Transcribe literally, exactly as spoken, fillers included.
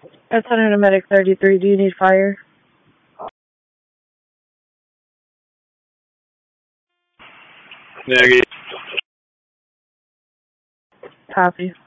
That's under medic thirty-three. Do you need fire? Negative. Copy.